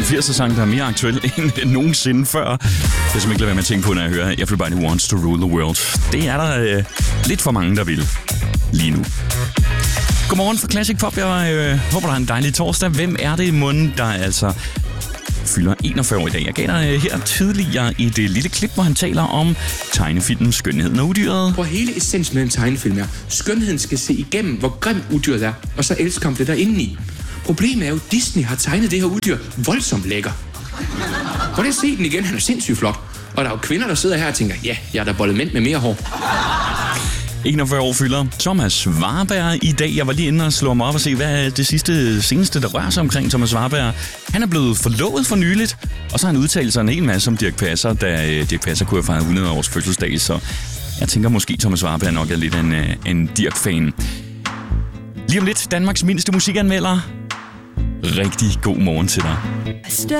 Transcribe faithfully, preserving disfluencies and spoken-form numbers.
firserne sang, der er mere aktuel end nogensinde før. Det er simpelthen ikke lade være med at tænke på, når jeg hører Everybody Wants to Rule the World. Det er der øh, lidt for mange, der vil lige nu. Godmorgen fra Classic Pop. Jeg øh, håber, der er en dejlig torsdag. Hvem er det i munden, der altså fylder enogfyrre år i dag? Jeg gav dig øh, her tidligere i det lille klip, hvor han taler om tegnefilmen Skønheden og Udyret. Hvor hele essensen med en tegnefilm er, skønheden skal se igennem, hvor grim udyret er, og så elsker ham det der indeni. Problemet er jo, at Disney har tegnet det her udyr voldsomt lækker. Prøv lige at se den igen, han er sindssygt flot. Og der er jo kvinder, der sidder her og tænker, ja, jeg er da bollet mænd med mere hår. enogfyrre år fylder Thomas Warberg i dag. Jeg var lige inde og slå mig op og se, hvad er det sidste, seneste, der rører sig omkring Thomas Warberg. Han er blevet forlovet for nyligt, og så har han udtalt sig en hel masse om Dirch Passer, da Dirch Passer kunne have fejret hundrede års fødselsdag, så jeg tænker måske, Thomas Warberg nok er lidt en, en Dirch-fan. Lige om lidt, Danmarks mindste musikanmelder. Rigtig god morgen til dig.